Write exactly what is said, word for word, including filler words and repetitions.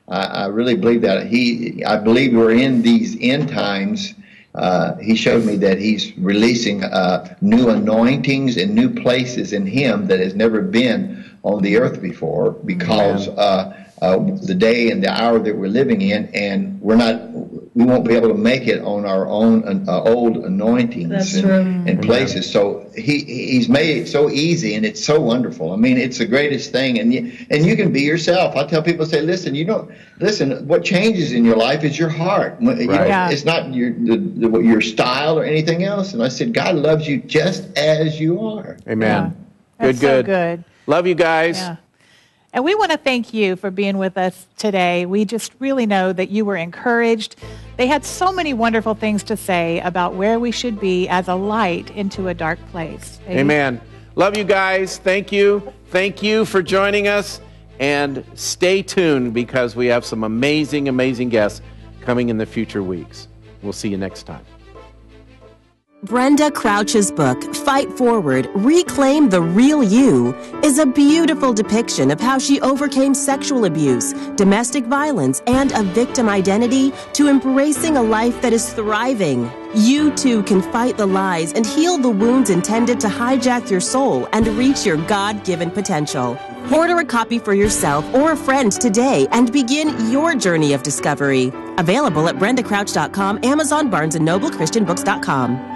I, I really believe that. He, I believe we're in these end times. Uh, he showed me that he's releasing uh, new anointings and new places in him that has never been on the earth before, because uh, uh, the day and the hour that we're living in, and we're not, we won't be able to make it on our own uh, old anointings and, and places. So he he's made it so easy, and it's so wonderful. I mean, it's the greatest thing, and you, and you can be yourself. I tell people, say, listen, you don't listen. What changes in your life is your heart. You Right. know, Yeah. it's not your the, the, your style or anything else. And I said, God loves you just as you are. Amen. Yeah. Good, That's so good. good. Love you guys. Yeah. And we want to thank you for being with us today. We just really know that you were encouraged. They had so many wonderful things to say about where we should be as a light into a dark place. They- Amen. Love you guys. Thank you. Thank you for joining us. And stay tuned, because we have some amazing, amazing guests coming in the future weeks. We'll see you next time. Brenda Crouch's book, Fight Forward, Reclaim the Real You, is a beautiful depiction of how she overcame sexual abuse, domestic violence, and a victim identity to embracing a life that is thriving. You too can fight the lies and heal the wounds intended to hijack your soul and reach your God-given potential. Order a copy for yourself or a friend today and begin your journey of discovery. Available at brenda crouch dot com, Amazon, Barnes and Noble, Christian books dot com.